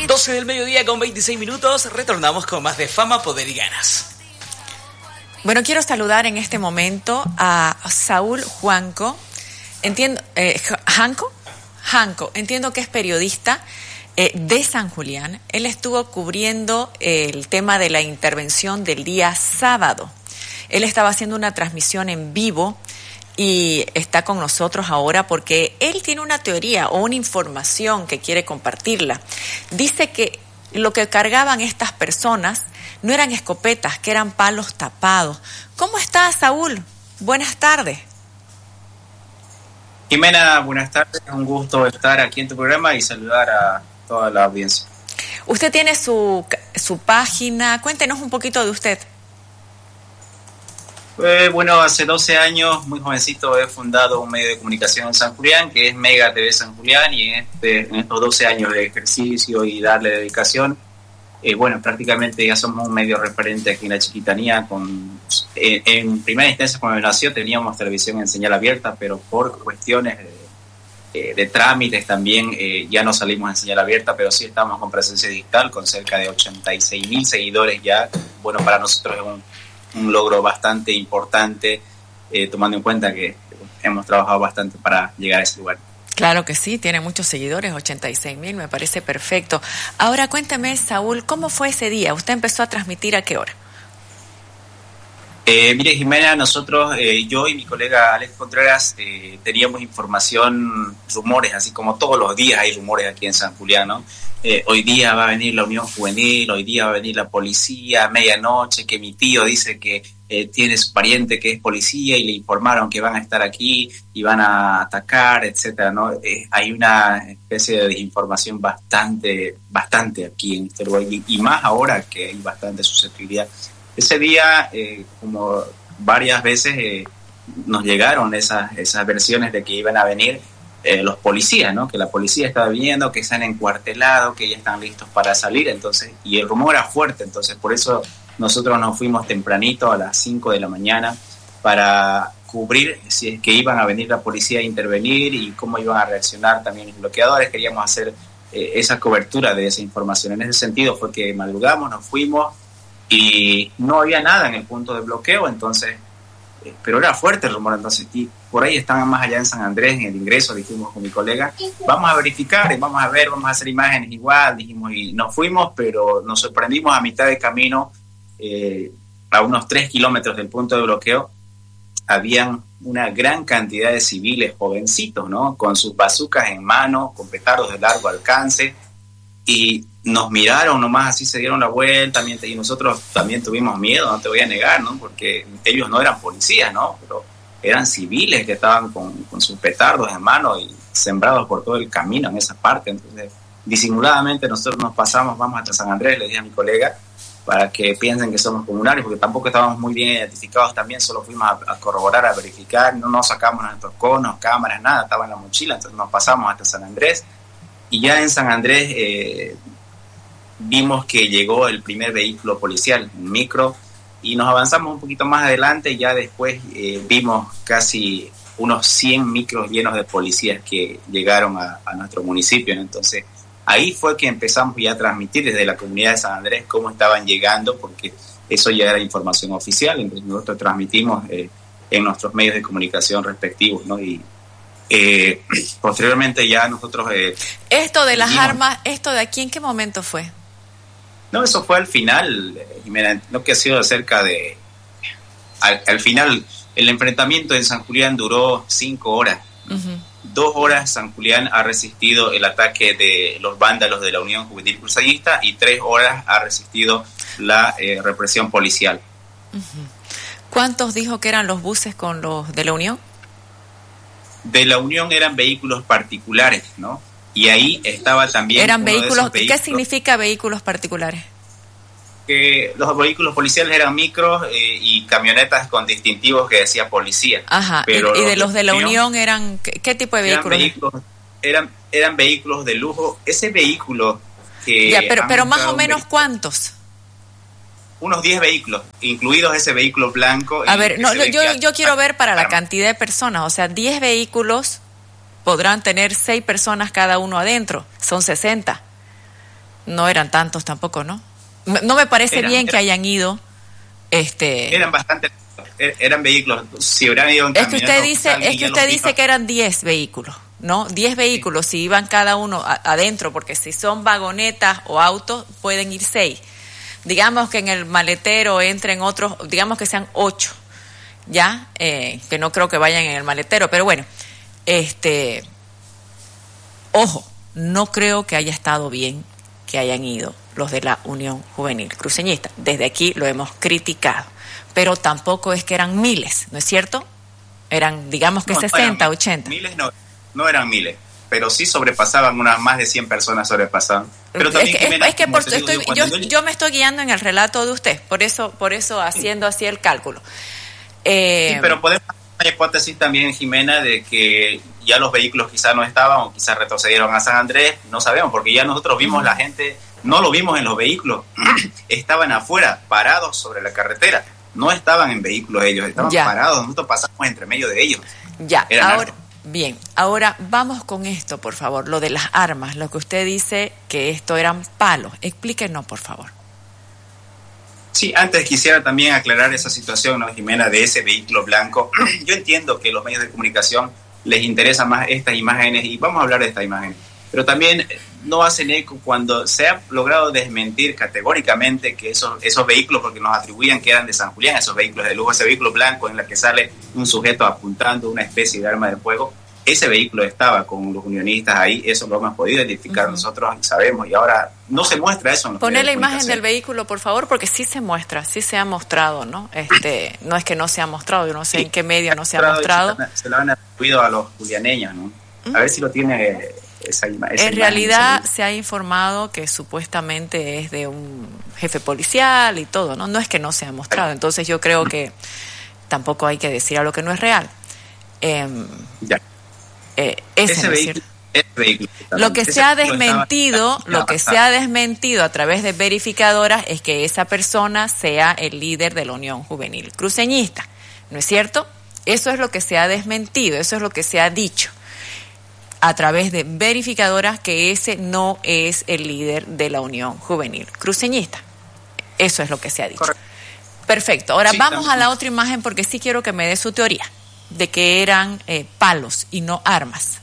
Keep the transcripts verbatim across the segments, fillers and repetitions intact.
doce del mediodía con veintiséis minutos, retornamos con más de Fama, Poder y Ganas. Bueno, quiero saludar en este momento a Saúl Juanco, entiendo, eh, Janco, Janco, entiendo que es periodista eh, de San Julián. Él estuvo cubriendo eh, el tema de la intervención del día sábado. Él estaba haciendo una transmisión en vivo y está con nosotros ahora porque él tiene una teoría o una información que quiere compartirla. Dice que lo que cargaban estas personas no eran escopetas, que eran palos tapados. ¿Cómo estás, Saúl? Buenas tardes. Jimena, buenas tardes. Es un gusto estar aquí en tu programa y saludar a toda la audiencia. Usted tiene su, su página. Cuéntenos un poquito de usted. Eh, bueno, hace doce años, muy jovencito, he fundado un medio de comunicación en San Julián, que es Mega T V San Julián, y en, este, en estos doce años de ejercicio y darle dedicación, eh, bueno, prácticamente ya somos un medio referente aquí en la Chiquitanía. Con, eh, en primera instancia, cuando nació, teníamos televisión en señal abierta, pero por cuestiones de, eh, de trámites también eh, ya no salimos en señal abierta, pero sí estamos con presencia digital, con cerca de ochenta y seis mil seguidores ya. Bueno, para nosotros es un un logro bastante importante, eh, tomando en cuenta que hemos trabajado bastante para llegar a ese lugar. Claro que sí, tiene muchos seguidores, ochenta y seis mil, me parece perfecto. Ahora cuénteme, Saúl, ¿cómo fue ese día? ¿Usted empezó a transmitir a qué hora? Eh, mire, Jimena, nosotros, eh, yo y mi colega Alex Contreras, eh, teníamos información, rumores, así como todos los días hay rumores aquí en San Julián, ¿no? Eh, hoy día va a venir la Unión Juvenil, hoy día va a venir la policía a medianoche, que mi tío dice que eh, tiene su pariente que es policía y le informaron que van a estar aquí y van a atacar, etcétera, ¿no? Eh, hay una especie de desinformación bastante, bastante aquí en este lugar, y, y más ahora que hay bastante susceptibilidad. Ese día, eh, como varias veces, eh, nos llegaron esas, esas versiones de que iban a venir Eh, los policías, ¿no? Que la policía estaba viniendo, que están encuartelados, que ya están listos para salir, entonces, y el rumor era fuerte, entonces por eso nosotros nos fuimos tempranito a las cinco de la mañana para cubrir si es que iban a venir la policía a intervenir y cómo iban a reaccionar también los bloqueadores. Queríamos hacer eh, esa cobertura de esa información. En ese sentido fue que madrugamos, nos fuimos y no había nada en el punto de bloqueo, entonces pero era fuerte el rumor, entonces, y por ahí estaban más allá en San Andrés, en el ingreso, dijimos con mi colega, vamos a verificar, y vamos a ver, vamos a hacer imágenes igual, dijimos, y nos fuimos, pero nos sorprendimos a mitad de camino, eh, a unos tres kilómetros del punto de bloqueo, habían una gran cantidad de civiles jovencitos, ¿no? Con sus bazucas en mano, con petardos de largo alcance, y nos miraron nomás, así se dieron la vuelta, y nosotros también tuvimos miedo, no te voy a negar, ¿no? Porque ellos no eran policías, ¿no? Pero eran civiles que estaban con, con sus petardos en mano y sembrados por todo el camino en esa parte. Entonces, disimuladamente nosotros nos pasamos, vamos hasta San Andrés, le dije a mi colega, para que piensen que somos comunarios, porque tampoco estábamos muy bien identificados también, solo fuimos a, a corroborar, a verificar, no nos sacamos nuestros conos, cámaras, nada, estaba en la mochila, entonces nos pasamos hasta San Andrés. Y ya en San Andrés eh, vimos que llegó el primer vehículo policial, un micro, y nos avanzamos un poquito más adelante y ya después eh, vimos casi unos cien micros llenos de policías que llegaron a, a nuestro municipio, ¿no? Entonces ahí fue que empezamos ya a transmitir desde la comunidad de San Andrés cómo estaban llegando, porque eso ya era información oficial, entonces nosotros transmitimos eh, en nuestros medios de comunicación respectivos, ¿no? Y Eh, posteriormente ya nosotros... Eh, esto de las dijimos, armas, ¿esto de aquí en qué momento fue? No, eso fue al final, Jimena, no que ha sido cerca de... Al, al final, el enfrentamiento en San Julián duró cinco horas. Uh-huh. Dos horas San Julián ha resistido el ataque de los vándalos de la Unión Juvenil Cruzadista y tres horas ha resistido la eh, represión policial. Uh-huh. ¿Cuántos dijo que eran los buses con los de la Unión? De la Unión eran vehículos particulares, ¿no? Y ahí estaba también... Eran vehículos, vehículos, ¿qué significa vehículos particulares? Que los vehículos policiales eran micros eh, y camionetas con distintivos que decía policía. Ajá, pero y, y de los de la Unión eran, ¿qué, qué tipo de vehículos? Eran vehículos, eran, eran vehículos de lujo. Ese vehículo que... Ya, pero, pero más o menos, ¿cuántos? Unos diez vehículos, incluidos ese vehículo blanco. A ver, no, yo, yo quiero ver para la cantidad de personas, o sea, diez vehículos podrán tener seis personas cada uno adentro, son sesenta. No eran tantos tampoco, ¿no? No me parece eran, bien eran, que hayan ido. Este, eran bastante, eran vehículos. Si hubieran ido en es que usted camionetas, dice, quizás es que ya usted los dice vimos. que eran diez vehículos, ¿no? diez vehículos, si iban cada uno a- adentro, porque si son vagonetas o autos, pueden ir seis. Digamos que en el maletero entren otros, digamos que sean ocho, ¿ya? Eh, que no creo que vayan en el maletero, pero bueno, este, ojo, no creo que haya estado bien que hayan ido los de la Unión Juvenil Cruceñista. Desde aquí lo hemos criticado, pero tampoco es que eran miles, ¿no es cierto? Eran, digamos que No, no sesenta, eran ochenta. Miles no, no eran miles, pero sí sobrepasaban, unas más de cien personas sobrepasaban. Pero también, es que, Jimena, es que como por, te digo, estoy, yo, yo, cuando yo- yo me estoy guiando en el relato de usted, por eso, por eso haciendo así el cálculo. Eh, Sí, pero podemos hacer una hipótesis también, Jimena, de que ya los vehículos quizás no estaban o quizás retrocedieron a San Andrés, no sabemos, porque ya nosotros vimos la gente, no lo vimos en los vehículos, estaban afuera, parados sobre la carretera, no estaban en vehículos ellos, estaban Ya. parados, nosotros pasamos entre medio de ellos. Ya, Eran ahora, armas. bien, ahora vamos con esto, por favor, lo de las armas, lo que usted dice que esto eran palos. Explíquenos, por favor. Sí, antes quisiera también aclarar esa situación, ¿no, Jimena, de ese vehículo blanco. Yo entiendo que los medios de comunicación les interesan más estas imágenes y vamos a hablar de estas imágenes, pero también no hacen eco cuando se ha logrado desmentir categóricamente que esos, esos vehículos, porque nos atribuían que eran de San Julián, esos vehículos de lujo, ese vehículo blanco en el que sale un sujeto apuntando una especie de arma de fuego, ese vehículo estaba con los unionistas ahí, eso lo hemos podido identificar uh-huh. nosotros y sabemos, y ahora no se muestra eso en los Poner la imagen del vehículo, por favor, porque sí se muestra, sí se ha mostrado, ¿no? Este, no es que no se ha mostrado, yo no sé sí, en qué medio no se ha mostrado. Se, se lo han atribuido a los julianeños, ¿no? Uh-huh. A ver si lo tiene esa, esa en imagen. En realidad se ha informado que supuestamente es de un jefe policial y todo, ¿no? No es que no se ha mostrado, entonces yo creo que tampoco hay que decir a lo que no es real. Eh, ya. Eh, ese ese no es vehículo, ese vehículo lo que se ha desmentido, lo que se ha desmentido a través de verificadoras es que esa persona sea el líder de la Unión Juvenil Cruceñista, ¿no es cierto? Eso es lo que se ha desmentido, eso es lo que se ha dicho a través de verificadoras, que ese no es el líder de la Unión Juvenil Cruceñista. Eso es lo que se ha dicho. Correcto. Perfecto. Ahora sí, vamos también a la otra imagen, porque sí quiero que me dé su teoría de que eran eh, palos y no armas.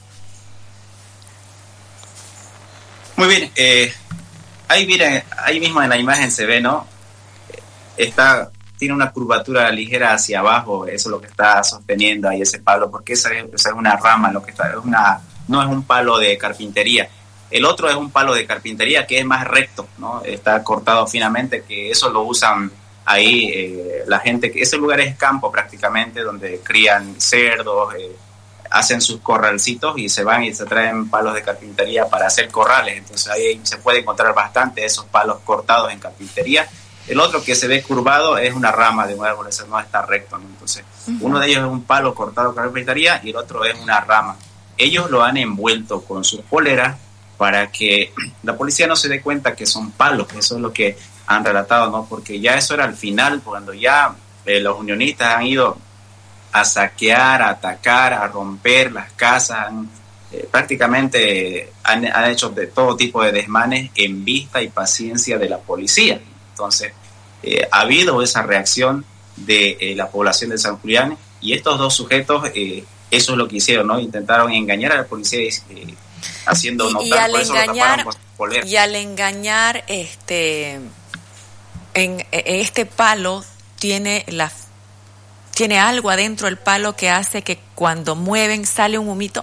Muy bien, eh, ahí miren, ahí mismo en la imagen se ve, ¿no? Está, tiene una curvatura ligera hacia abajo, eso es lo que está sosteniendo ahí ese palo, porque esa es, esa es una rama, lo que está, es una, no es un palo de carpintería. El otro es un palo de carpintería que es más recto, ¿no? Está cortado finamente, que eso lo usan ahí eh, la gente, que ese lugar es campo prácticamente, donde crían cerdos, eh, hacen sus corralcitos y se van y se traen palos de carpintería para hacer corrales. Entonces ahí se puede encontrar bastante esos palos cortados en carpintería. El otro que se ve curvado es una rama de un árbol, ese no está recto, ¿no? Entonces uh-huh. uno de ellos es un palo cortado con carpintería y el otro es una rama. Ellos lo han envuelto con sus poleras para que la policía no se dé cuenta que son palos. Eso es lo que han relatado, ¿no? Porque ya eso era al final, cuando ya eh, los unionistas han ido a saquear, a atacar, a romper las casas, han, eh, prácticamente han, han hecho de todo tipo de desmanes en vista y paciencia de la policía. Entonces, eh, ha habido esa reacción de eh, la población de San Julián, y estos dos sujetos, eh, eso es lo que hicieron, ¿no? Intentaron engañar a la policía, eh, haciendo notar, y, y al por eso engañar, lo taparon con polera. Y al engañar, este, en, en este palo tiene la tiene algo adentro del palo que hace que cuando mueven sale un humito.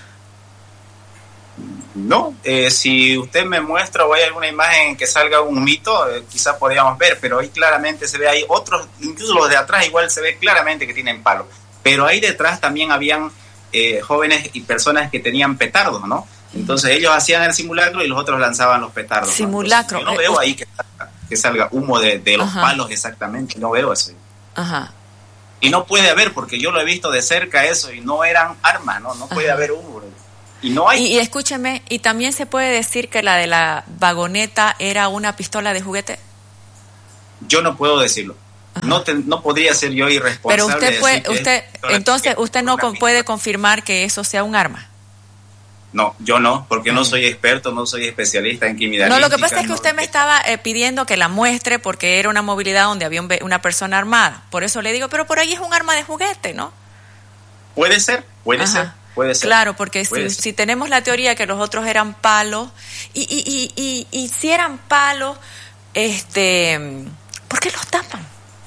No, eh, si usted me muestra o hay alguna imagen en que salga un humito, eh, quizás podríamos ver, pero ahí claramente se ve, hay otros, incluso los de atrás igual se ve claramente que tienen palo, pero ahí detrás también habían eh, jóvenes y personas que tenían petardos, ¿no? Entonces ellos hacían el simulacro y los otros lanzaban los petardos. Simulacro. ¿no? Yo no veo ahí que salga, que salga humo de, de los Ajá. palos exactamente, no veo eso. Ajá. Y no puede haber, porque yo lo he visto de cerca eso, y no eran armas, no, no puede Ajá. haber humo. Y no hay. Y, y escúcheme, ¿y también se puede decir que la de la vagoneta era una pistola de juguete? Yo no puedo decirlo. No, te, no podría ser yo irresponsable. Pero usted puede, decir usted, entonces usted no con, puede confirmar que eso sea un arma. No, yo no, porque no Mm. soy experto, no soy especialista en criminalística. No, lo que pasa es que no- usted me estaba eh, pidiendo que la muestre porque era una movilidad donde había un ve- una persona armada. Por eso le digo, pero por ahí es un arma de juguete, ¿no? Puede ser, puede Ajá. ser, puede ser. Claro, porque Puede si, ser. si tenemos la teoría que los otros eran palos, y, y, y, y, y si eran palos, este, ¿por qué los tapan?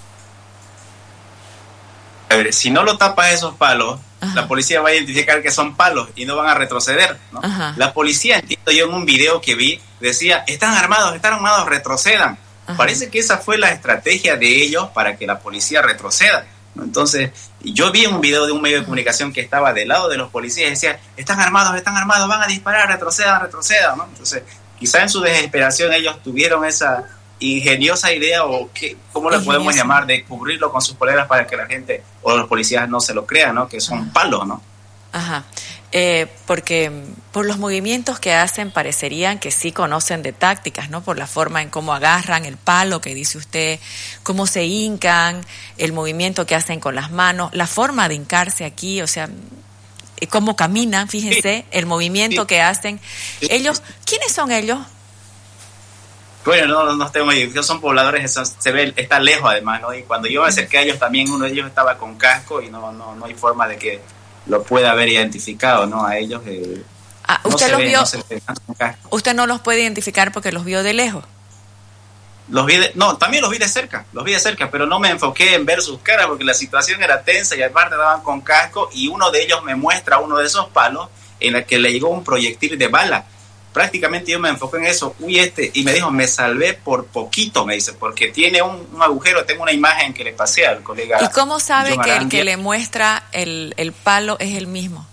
A ver, si no lo tapas esos palos, Ajá. la policía va a identificar que son palos y no van a retroceder, ¿no? Ajá. La policía, entiendo yo en un video que vi, decía, están armados, están armados, retrocedan. Ajá. Parece que esa fue la estrategia de ellos para que la policía retroceda, ¿no? Entonces, yo vi en un video de un medio de comunicación que estaba del lado de los policías y decía, están armados, están armados, van a disparar, retrocedan, retrocedan, ¿no? Entonces, quizá en su desesperación ellos tuvieron esa ingeniosa idea, o qué, cómo la podemos Ingeniosa. llamar, de cubrirlo con sus poleras para que la gente o los policías no se lo crean, ¿no? Que son palos, ¿no? Ajá. Eh, porque mm, por los movimientos que hacen parecerían que sí conocen de tácticas, ¿no? Por la forma en cómo agarran el palo que dice usted, cómo se hincan, el movimiento que hacen con las manos, la forma de hincarse aquí, o sea, eh, cómo caminan, fíjense, Sí. el movimiento Sí. que hacen. Sí. Ellos, ¿quiénes son ellos? Bueno, no, no, no tengo idea. Son pobladores, son- se ve, está lejos además, ¿no? Y cuando yo me acerqué a ellos también, uno de ellos estaba con casco y no, no, no hay forma de que lo pueda haber identificado, ¿no? A ellos. Eh, Ah, no ¿Usted se los ve, vio? no se ve, están con casco. Usted no los puede identificar porque los vio de lejos. Los vi de- no, también los vi de cerca, los vi de cerca, pero no me enfoqué en ver sus caras porque la situación era tensa y aparte daban con casco y uno de ellos me muestra uno de esos palos en el que le llegó un proyectil de bala. Prácticamente yo me enfoqué en eso, uy, este, y me dijo, me salvé por poquito, me dice, porque tiene un, un agujero, tengo una imagen que le pasé al colega. ¿Y cómo sabe John que el Arandia. que le muestra el, el palo es el mismo?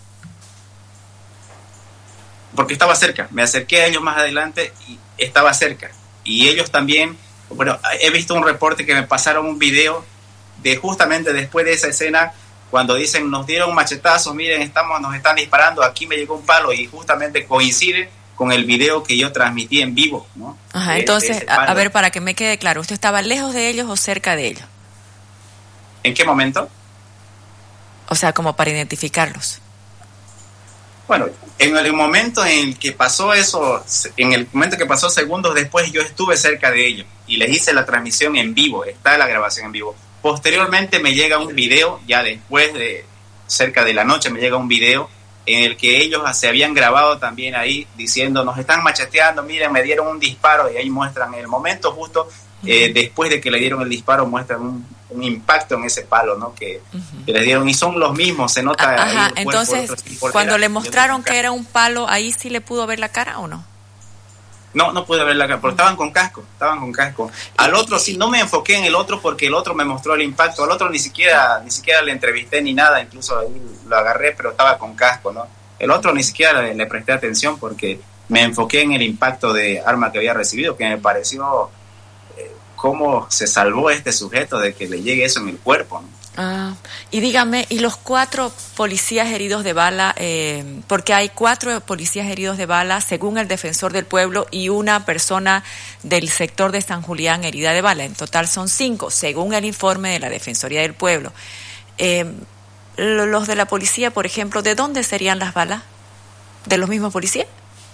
Porque estaba cerca, me acerqué a ellos más adelante y estaba cerca. Y ellos también, bueno, he visto un reporte que me pasaron un video de justamente después de esa escena, cuando dicen, nos dieron machetazos, miren, estamos, nos están disparando, aquí me llegó un palo, y justamente coincide con el video que yo transmití en vivo, ¿no? Ajá, De- entonces, de ese a, a palo. ver, para que me quede claro, ¿usted estaba lejos de ellos o cerca de ellos? ¿En qué momento? O sea, como para identificarlos. Bueno, en el momento en el que pasó eso, en el momento que pasó segundos después, yo estuve cerca de ellos y les hice la transmisión en vivo, está la grabación en vivo. Posteriormente me llega un video, ya después de cerca de la noche me llega un video en el que ellos se habían grabado también ahí diciendo, nos están macheteando, miren, me dieron un disparo, y ahí muestran el momento justo eh, después de que le dieron el disparo, muestran un, un impacto en ese palo, ¿no? Que, Uh-huh. que les dieron, y son los mismos, se nota. Ah, ahí ajá, el cuerpo, entonces, otros sin polera, cuando le y otros mostraron con que casco. era un palo, ¿ahí sí le pudo ver la cara o no? No, no pude ver la cara, pero estaban con casco, estaban con casco. Al otro sí, no me enfoqué en el otro porque el otro me mostró el impacto. Al otro ni siquiera, ni siquiera le entrevisté ni nada, incluso ahí lo agarré, pero estaba con casco, ¿no? El otro ni siquiera le, le presté atención porque me enfoqué en el impacto de arma que había recibido, que me pareció eh, cómo se salvó este sujeto de que le llegue eso en el cuerpo, ¿no? Ah, y dígame, ¿y los cuatro policías heridos de bala? Eh, porque hay cuatro policías heridos de bala, según el defensor del pueblo, y una persona del sector de San Julián herida de bala. En total son cinco, según el informe de la Defensoría del Pueblo. Eh, lo- los de la policía, por ejemplo, ¿de dónde serían las balas? ¿De los mismos policías?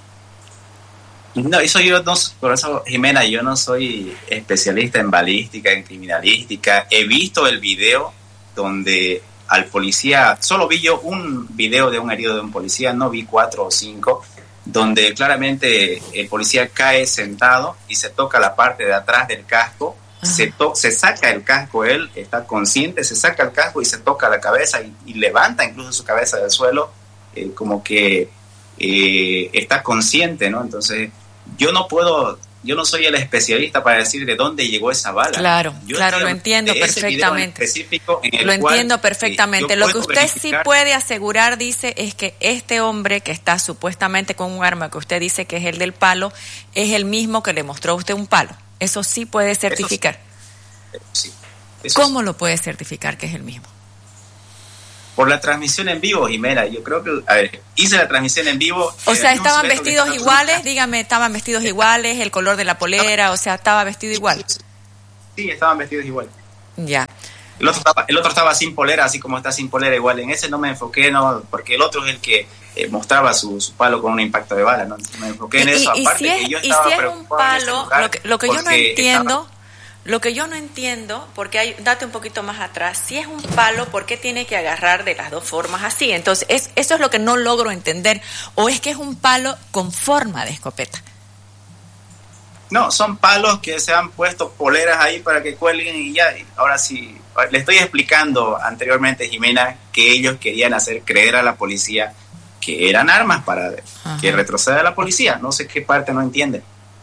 No, eso yo no, por eso, Jimena, yo no soy especialista en balística, en criminalística. He visto el video donde al policía, solo vi yo un video de un herido de un policía, no vi cuatro o cinco, donde claramente el policía cae sentado y se toca la parte de atrás del casco, se, to se saca el casco, él está consciente, se saca el casco y se toca la cabeza y, y levanta incluso su cabeza del suelo, eh, como que eh, está consciente, ¿no? Entonces, yo no puedo, yo no soy el especialista para decir de dónde llegó esa bala. Claro, yo claro, estoy lo entiendo de ese video en perfectamente. específico en el Lo cual, entiendo eh, perfectamente. yo Lo que puedo usted sí verificar- puede asegurar, dice, es que este hombre que está supuestamente con un arma que usted dice que es el del palo, es el mismo que le mostró a usted un palo. Eso sí puede certificar. Sí, eso ¿Cómo lo puede certificar que es el mismo? por la transmisión en vivo, Jimena, yo creo que, a ver, hice la transmisión en vivo. O eh, sea, hay un ¿estaban sujeto que vestidos está- iguales? Dígame, ¿estaban vestidos iguales? ¿El color de la polera? O sea, ¿estaba vestido igual? Sí, estaban vestidos igual. Ya. El otro, estaba, el otro estaba sin polera, así como está sin polera igual. En ese no me enfoqué, no, porque el otro es el que eh, mostraba su, su palo con un impacto de bala, ¿no? Me enfoqué en y, eso, y, aparte y si es, que yo y estaba si es un palo, lo que, lo que yo no entiendo... Estaba... Lo que yo no entiendo, porque hay, date un poquito más atrás, si es un palo, ¿por qué tiene que agarrar de las dos formas así? Entonces, es, eso es lo que no logro entender. ¿O es que es un palo con forma de escopeta? No, son palos que se han puesto poleras ahí para que cuelguen y ya. Ahora sí, le estoy explicando anteriormente, Jimena, que ellos querían hacer creer a la policía que eran armas para Ajá. que retroceda la policía. No sé qué parte no entienden.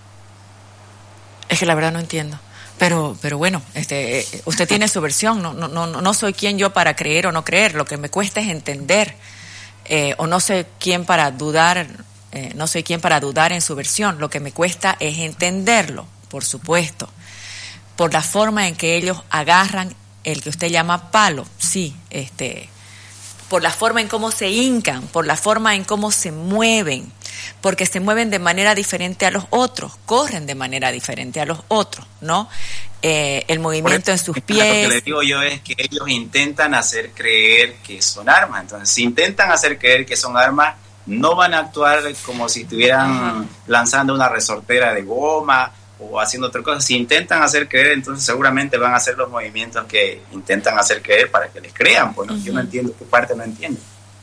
Es que la verdad no entiendo. Pero, pero bueno, este, usted tiene su versión, no, no, no, no soy quien yo para creer o no creer, lo que me cuesta es entender, eh, o no sé quién para dudar, eh, no soy quien para dudar en su versión, lo que me cuesta es entenderlo, por supuesto, por la forma en que ellos agarran el que usted llama palo, sí, este, por la forma en cómo se hincan, por la forma en cómo se mueven, porque se mueven de manera diferente a los otros, corren de manera diferente a los otros, ¿no? Eh, el movimiento en sus pies. Lo que les digo yo es que ellos intentan hacer creer que son armas. Entonces, si intentan hacer creer que son armas, no van a actuar como si estuvieran uh-huh. lanzando una resortera de goma o haciendo otra cosa. Si intentan hacer creer, entonces seguramente van a hacer los movimientos que intentan hacer creer para que les crean. Pues, ¿no? Uh-huh. Yo no entiendo qué parte no entiendo.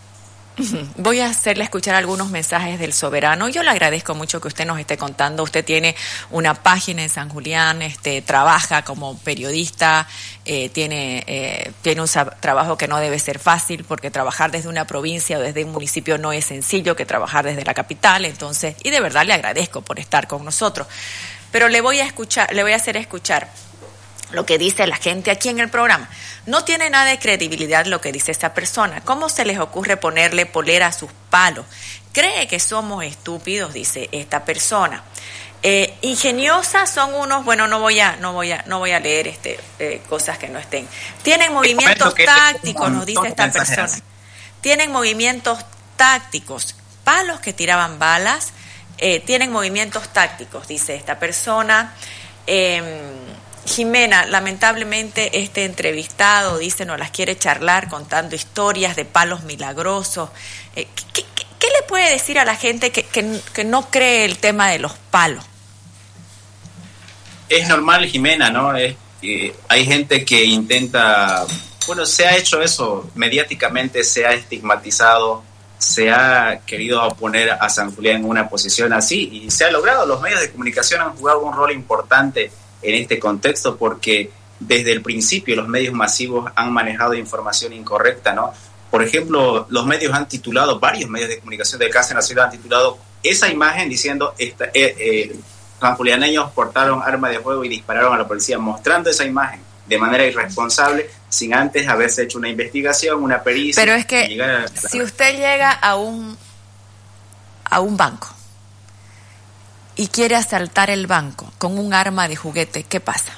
Voy a hacerle escuchar algunos mensajes del Soberano. Yo le agradezco mucho que usted nos esté contando. Usted tiene una página en San Julián, este, trabaja como periodista, eh, tiene, eh, tiene un trabajo que no debe ser fácil, porque trabajar desde una provincia o desde un municipio no es sencillo que trabajar desde la capital. Entonces, y de verdad le agradezco por estar con nosotros. Pero le voy a escuchar, le voy a hacer escuchar lo que dice la gente aquí en el programa. No tiene nada de credibilidad lo que dice esta persona. ¿Cómo se les ocurre ponerle polera a sus palos? Cree que somos estúpidos, dice esta persona. Eh, ingeniosas son unos, bueno, no voy a, no voy a, no voy a leer este eh, cosas que no estén. Tienen movimientos tácticos, nos dice esta persona. Tienen movimientos tácticos. Palos que tiraban balas, eh, tienen movimientos tácticos, dice esta persona. Eh, Jimena, lamentablemente este entrevistado dice no las quiere charlar contando historias de palos milagrosos. Eh, ¿qué, qué, ¿Qué le puede decir a la gente que, que, que no cree el tema de los palos? Es normal, Jimena, ¿no? Es, eh, hay gente que intenta, bueno, se ha hecho eso, mediáticamente se ha estigmatizado, se ha querido poner a San Julián en una posición así y se ha logrado. Los medios de comunicación han jugado un rol importante en este contexto porque desde el principio los medios masivos han manejado información incorrecta, ¿no? Por ejemplo, los medios han titulado, varios medios de comunicación del Cáncer Nacional han titulado esa imagen diciendo esta, eh, eh, sanjulianeños portaron arma de fuego y dispararon a la policía, mostrando esa imagen de manera irresponsable sin antes haberse hecho una investigación, una pericia. Pero es que a... si usted llega a un a un banco y quiere asaltar el banco con un arma de juguete, ¿qué pasa?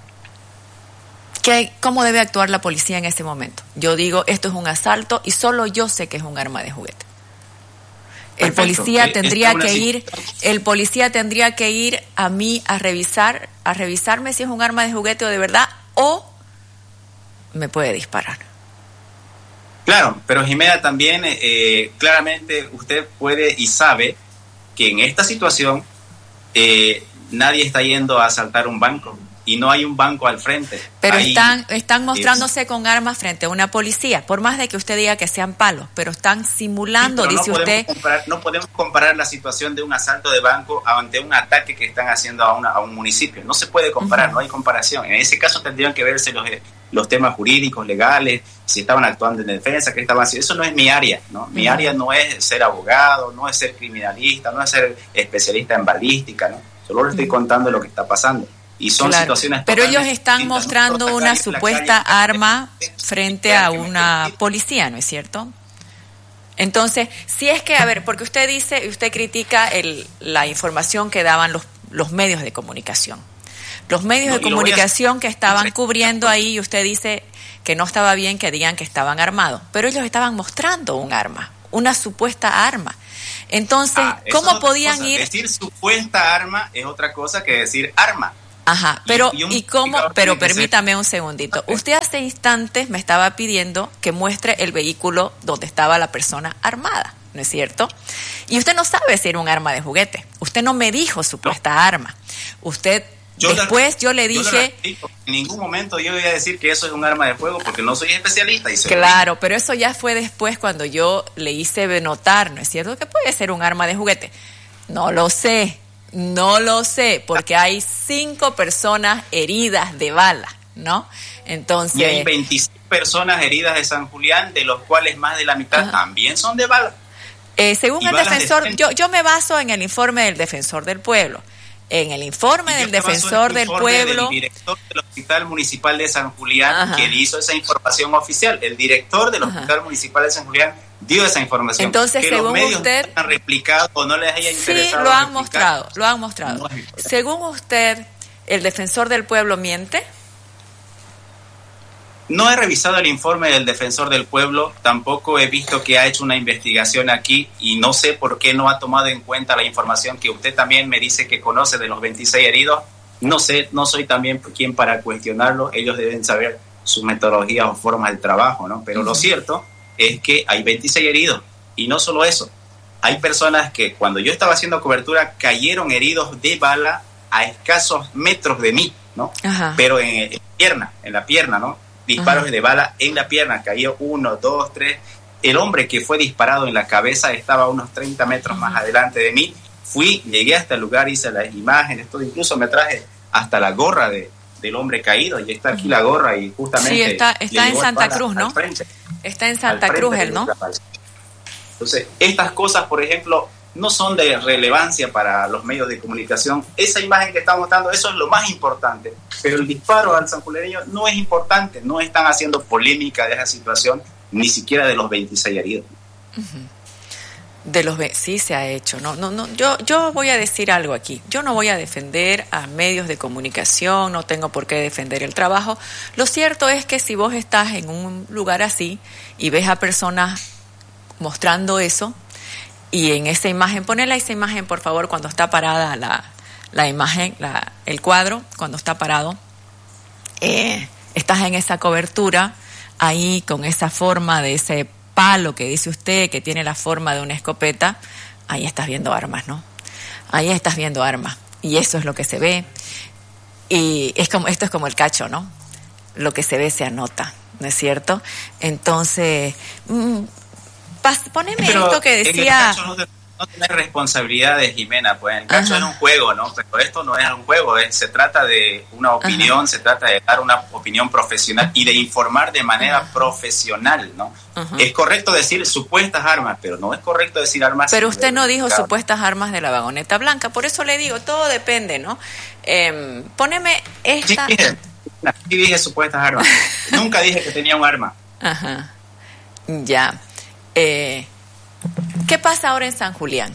¿Qué, ¿Cómo debe actuar la policía en ese momento? Yo digo, esto es un asalto y solo yo sé que es un arma de juguete. El Perfecto. policía tendría que ir, el policía tendría que ir a mí a revisar, a revisarme si es un arma de juguete o de verdad, o me puede disparar. Claro, pero Jimena también, eh, claramente usted puede y sabe que en esta situación eh, nadie está yendo a asaltar un banco y no hay un banco al frente. Pero Ahí están están mostrándose es, con armas frente a una policía, por más de que usted diga que sean palos, pero están simulando, sí, pero dice no usted. Comparar, no podemos comparar la situación de un asalto de banco ante un ataque que están haciendo a, una, a un municipio. No se puede comparar, uh-huh. no hay comparación. En ese caso tendrían que verse los, los temas jurídicos, legales, si estaban actuando en defensa, qué estaban haciendo. Eso no es mi área, ¿no? Mi uh-huh. área no es ser abogado, no es ser criminalista, no es ser especialista en balística, ¿no? Solo le estoy uh-huh. contando lo que está pasando. Y son claro, situaciones pero ellos están mostrando una supuesta arma frente a una policía, ¿no es cierto? Entonces, si es que, a ver, porque usted dice, usted critica el, la información que daban los, los medios de comunicación. Los medios no, de comunicación a... que estaban cubriendo ahí, y usted dice que no estaba bien que digan que estaban armados, pero ellos estaban mostrando un arma, una supuesta arma. Entonces, ah, ¿cómo podían cosa. ir? Decir supuesta arma es otra cosa que decir arma. Ajá, pero y, y, un ¿y cómo? Pero permítame un segundito. Okay. Usted hace instantes me estaba pidiendo que muestre el vehículo donde estaba la persona armada, ¿no es cierto? Y usted no sabe si era un arma de juguete. Usted no me dijo supuesta no. arma. Usted yo después la, yo le dije... Yo en ningún momento yo voy a decir que eso es un arma de fuego porque no soy especialista. Y claro, pero eso ya fue después cuando yo le hice notar, ¿no es cierto? Que puede ser un arma de juguete. No lo sé. No lo sé, porque hay cinco personas heridas de bala, ¿no? Entonces... Y hay veintiséis personas heridas de San Julián, de los cuales más de la mitad uh-huh. también son de bala. Eh, según el defensor, de yo, yo me baso en el informe del defensor del pueblo. En el informe del defensor del pueblo... del director del Hospital Municipal de San Julián, uh-huh. quien hizo esa información oficial. El director del uh-huh. Hospital Municipal de San Julián dio esa información. Entonces, que según los medios usted, no han replicado o no les haya interesado. Sí, lo han mostrado, lo han mostrado. No según usted, ¿el defensor del pueblo miente? No he revisado el informe del defensor del pueblo, tampoco he visto que ha hecho una investigación aquí y no sé por qué no ha tomado en cuenta la información que usted también me dice que conoce de los veintiséis heridos. No sé, no soy también quien para cuestionarlo, ellos deben saber sus metodologías o formas de trabajo, ¿no? Pero uh-huh. lo cierto es que hay veintiséis heridos y no solo eso, hay personas que cuando yo estaba haciendo cobertura cayeron heridos de bala a escasos metros de mí, ¿no? Ajá. Pero en, en la pierna, en la pierna, ¿no? Disparos Ajá. de bala en la pierna, cayó uno, dos, tres. El hombre que fue disparado en la cabeza estaba a unos treinta metros Ajá. más adelante de mí. Fui, llegué hasta el lugar, hice las imágenes, todo, incluso me traje hasta la gorra de, del hombre caído y está aquí la gorra y justamente... Sí, está, está en Santa Cruz, ¿no? Frente, está en Santa Cruz él, ¿no? Entonces, estas cosas, por ejemplo, no son de relevancia para los medios de comunicación. Esa imagen que estamos dando, eso es lo más importante. Pero el disparo al sanjulianeño no es importante. No están haciendo polémica de esa situación, ni siquiera de los veintiséis heridos. Uh-huh. De los sí se ha hecho. No, no, no. Yo, yo voy a decir algo aquí. Yo no voy a defender a medios de comunicación, no tengo por qué defender el trabajo. Lo cierto es que si vos estás en un lugar así y ves a personas mostrando eso, y en esa imagen, ponela esa imagen por favor cuando está parada la, la imagen, la, el cuadro, cuando está parado, eh, estás en esa cobertura, ahí con esa forma de ese palo que dice usted, que tiene la forma de una escopeta, ahí estás viendo armas, ¿no? Ahí estás viendo armas, y eso es lo que se ve, y es como, esto es como el cacho, ¿no? Lo que se ve se anota, ¿no es Entonces, mmm, poneme pero esto que decía... No, te, no tenés responsabilidades, Jimena, pues el caso es un juego, ¿no? Pero esto no es un juego, es, se trata de una opinión, Ajá. se trata de dar una opinión profesional y de informar de manera Ajá. profesional, ¿no? Ajá. Es correcto decir supuestas armas, pero no es correcto decir armas... Pero usted no dijo supuestas armas de la vagoneta blanca, por eso le digo, todo depende, ¿no? Eh, poneme esta... Sí dije, sí dije supuestas armas, nunca dije que tenía un arma. Ajá, ya. Eh, ¿Qué pasa ahora en San Julián?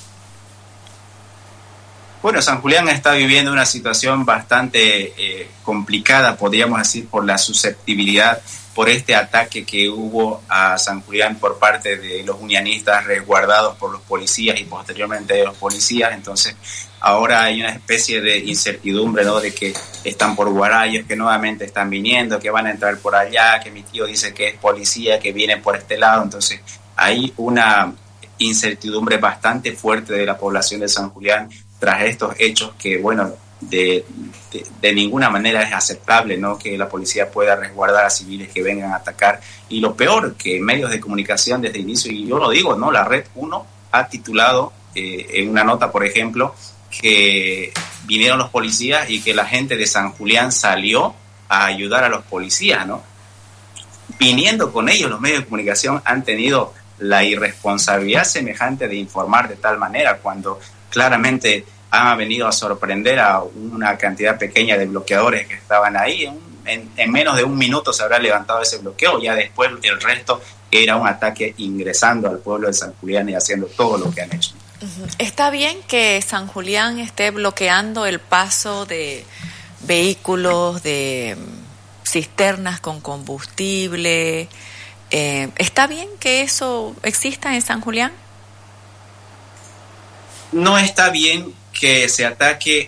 Bueno, San Julián está viviendo una situación bastante eh, complicada, podríamos decir, por la susceptibilidad, por este ataque que hubo a San Julián por parte de los unianistas resguardados por los policías y posteriormente de los policías. Entonces, ahora hay una especie de incertidumbre, ¿no? De que están por Guarayos, que nuevamente están viniendo, que van a entrar por allá, que mi tío dice que es policía, que vienen por este lado. Entonces, hay una incertidumbre bastante fuerte de la población de San Julián tras estos hechos que, bueno, de, de, de ninguna manera es aceptable, ¿no? Que la policía pueda resguardar a civiles que vengan a atacar. Y lo peor, que medios de comunicación desde el inicio, y yo lo digo, ¿no? La Red uno ha titulado eh, en una nota, por ejemplo, que vinieron los policías y que la gente de San Julián salió a ayudar a los policías, ¿no? Viniendo con ellos, los medios de comunicación han tenido la irresponsabilidad semejante de informar de tal manera cuando claramente han venido a sorprender a una cantidad pequeña de bloqueadores que estaban ahí. En, en, en menos de un minuto se habrá levantado ese bloqueo, ya después el resto era un ataque ingresando al pueblo de San Julián y haciendo todo lo que han hecho. ¿Está bien que San Julián esté bloqueando el paso de vehículos, de cisternas con combustible? Eh, ¿Está bien que eso exista en San Julián? No está bien que se ataque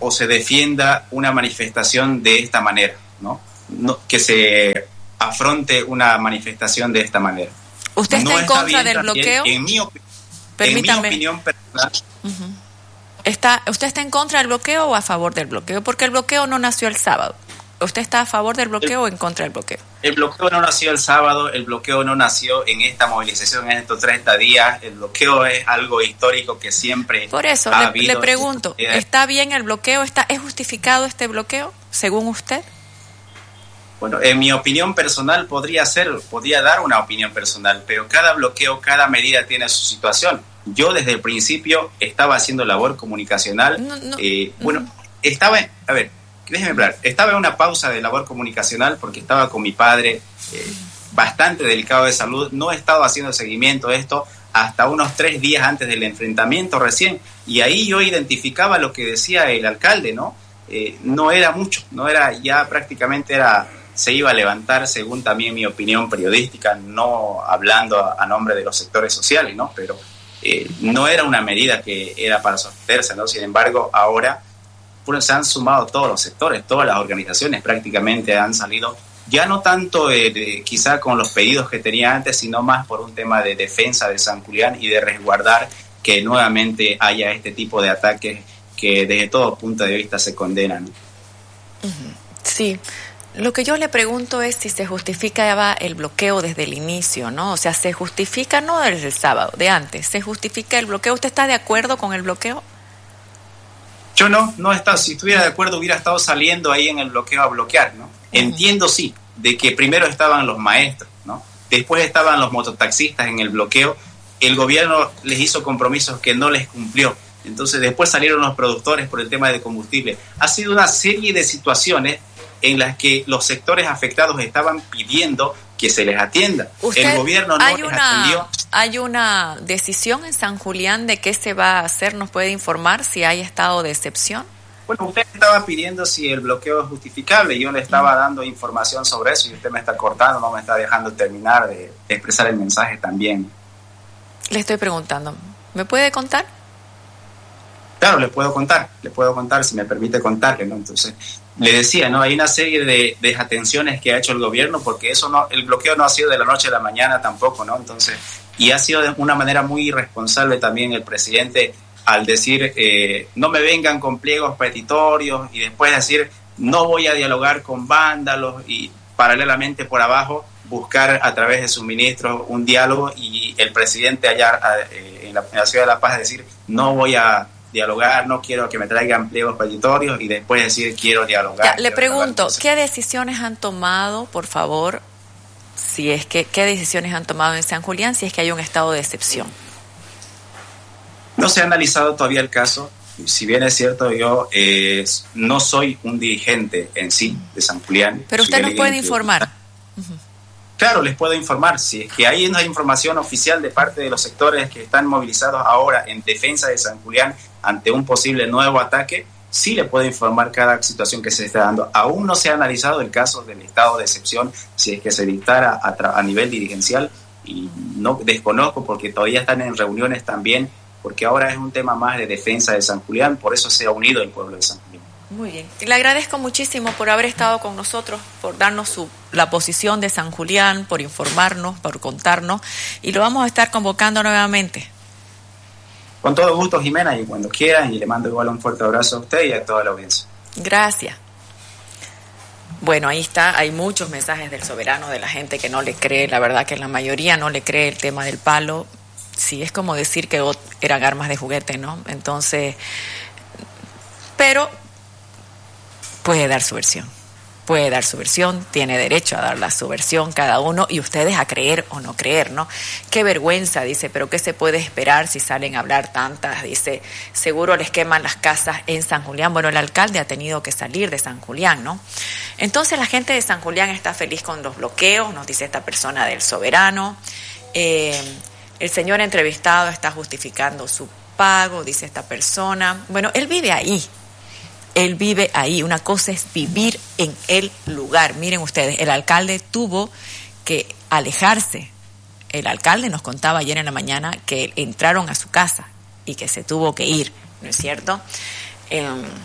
o se defienda una manifestación de esta manera, ¿no? No, que se afronte una manifestación de esta manera. ¿Usted está no en está contra del bloqueo? En mi, opi- Permítame. en mi opinión personal. Uh-huh. ¿Está, ¿Usted está en contra del bloqueo o a favor del bloqueo? Porque el bloqueo no nació el sábado. ¿Usted está a favor del bloqueo el, o en contra del bloqueo? El bloqueo no nació el sábado, el bloqueo no nació en esta movilización, en estos treinta días. El bloqueo es algo histórico que siempre Por eso, ha le, habido. le pregunto, ¿está bien el bloqueo? ¿Está, ¿Es justificado este bloqueo, según usted? Bueno, en mi opinión personal podría ser, podría dar una opinión personal, pero cada bloqueo, cada medida tiene su situación. Yo desde el principio estaba haciendo labor comunicacional. No, no, eh, bueno, no. estaba, a ver, déjeme hablar. Estaba en una pausa de labor comunicacional porque estaba con mi padre eh, bastante delicado de salud. No he estado haciendo seguimiento de esto hasta unos tres días antes del enfrentamiento recién. Y ahí yo identificaba lo que decía el alcalde, ¿no? Eh, no era mucho, no era, ya prácticamente era... se iba a levantar, según también mi opinión periodística, no hablando a, a nombre de los sectores sociales, ¿no? Pero eh, no era una medida que era para sostenerse, ¿no? Sin embargo, ahora pues, se han sumado todos los sectores, todas las organizaciones prácticamente han salido, ya no tanto eh, de, quizá con los pedidos que tenía antes, sino más por un tema de defensa de San Julián y de resguardar que nuevamente haya este tipo de ataques que desde todo punto de vista se condenan. Sí. Lo que yo le pregunto es si se justificaba el bloqueo desde el inicio, ¿no? O sea, ¿se justifica no desde el sábado, de antes? ¿Se justifica el bloqueo? ¿Usted está de acuerdo con el bloqueo? Yo no, no está. Si estuviera de acuerdo hubiera estado saliendo ahí en el bloqueo a bloquear, ¿no? Uh-huh. Entiendo, sí, de que primero estaban los maestros, ¿no? Después estaban los mototaxistas en el bloqueo. El gobierno les hizo compromisos que no les cumplió. Entonces después salieron los productores por el tema de combustible. Ha sido una serie de situaciones en las que los sectores afectados estaban pidiendo que se les atienda. El gobierno no hay les una, atendió. ¿Hay una decisión en San Julián de qué se va a hacer? ¿Nos puede informar si hay estado de excepción? Bueno, usted estaba pidiendo si el bloqueo es justificable. Yo le estaba dando información sobre eso y usted me está cortando, no me está dejando terminar de expresar el mensaje también. Le estoy preguntando, ¿me puede contar? Claro, le puedo contar, le puedo contar si me permite contarle, ¿no? Entonces, le decía, ¿no? Hay una serie de desatenciones que ha hecho el gobierno porque eso no, el bloqueo no ha sido de la noche a la mañana tampoco, ¿no? Entonces, y ha sido de una manera muy irresponsable también el presidente al decir, eh, no me vengan con pliegos petitorios y después decir, no voy a dialogar con vándalos y paralelamente por abajo buscar a través de sus ministros un diálogo y el presidente allá eh, en, la, en la ciudad de La Paz decir, no voy a dialogar, no quiero que me traigan pliegos petitorios y después decir quiero dialogar. Ya, le quiero pregunto, dialogar. ¿qué decisiones han tomado, por favor, si es que, qué decisiones han tomado en San Julián si es que hay un estado de excepción? No se ha analizado todavía el caso, si bien es cierto yo eh, no soy un dirigente en sí de San Julián. Pero usted nos puede informar. Uh-huh. Claro, les puedo informar. Si es que hay una información oficial de parte de los sectores que están movilizados ahora en defensa de San Julián ante un posible nuevo ataque, sí le puedo informar cada situación que se está dando. Aún no se ha analizado el caso del estado de excepción, si es que se dictara a, tra- a nivel dirigencial, y no desconozco porque todavía están en reuniones también, porque ahora es un tema más de defensa de San Julián, por eso se ha unido el pueblo de San Julián. Muy bien. Le agradezco muchísimo por haber estado con nosotros, por darnos su, la posición de San Julián, por informarnos, por contarnos, y lo vamos a estar convocando nuevamente. Con todo gusto, Jimena, y cuando quieran, y le mando igual un fuerte abrazo a usted y a toda la audiencia. Gracias. Bueno, ahí está, hay muchos mensajes del soberano, de la gente que no le cree, la verdad que la mayoría no le cree el tema del palo. Sí, es como decir que eran armas de juguete, ¿no? Entonces, pero puede dar su versión, puede dar su versión, tiene derecho a dar la su versión cada uno y ustedes a creer o no creer, ¿no? Qué vergüenza, dice, pero ¿qué se puede esperar si salen a hablar tantas? Dice, seguro les queman las casas en San Julián. Bueno, el alcalde ha tenido que salir de San Julián, ¿no? Entonces la gente de San Julián está feliz con los bloqueos, nos dice esta persona del soberano. Eh, el señor entrevistado está justificando su pago, dice esta persona. Bueno, él vive ahí. Él vive ahí. Una cosa es vivir en el lugar. Miren ustedes, el alcalde tuvo que alejarse. El alcalde nos contaba ayer en la mañana que entraron a su casa y que se tuvo que ir, ¿no es cierto? Eh,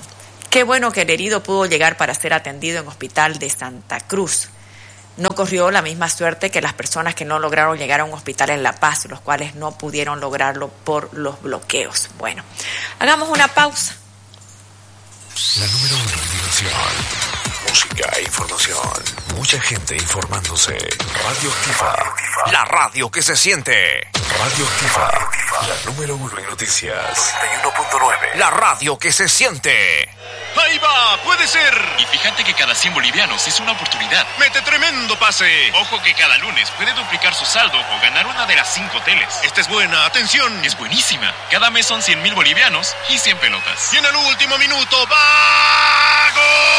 Qué bueno que el herido pudo llegar para ser atendido en Hospital de Santa Cruz. No corrió la misma suerte que las personas que no lograron llegar a un hospital en La Paz, los cuales no pudieron lograrlo por los bloqueos. Bueno, hagamos una pausa. La número uno en diversión, música e información. Mucha gente informándose. Radio Activa, la radio que se siente. Radio Activa, la número uno en noticias. noventa y uno punto nueve, la radio que se siente. ¡Ahí va! ¡Puede ser! Y fíjate que cada cien bolivianos es una oportunidad. ¡Mete tremendo pase! Ojo que cada lunes puede duplicar su saldo o ganar una de las cinco teles. Esta es buena, atención. Es buenísima. Cada mes son cien mil bolivianos y cien pelotas. Y en el último minuto, ¡va!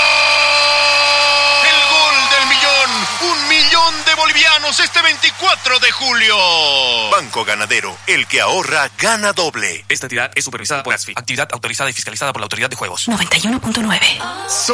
¡Gol! ¡El gol del millón! ¡Un millón de bolivianos este veinticuatro de julio! Banco Ganadero, el que ahorra, gana doble. Esta entidad es supervisada por ASFI, actividad autorizada y fiscalizada por la Autoridad de Juegos. noventa y uno punto nueve.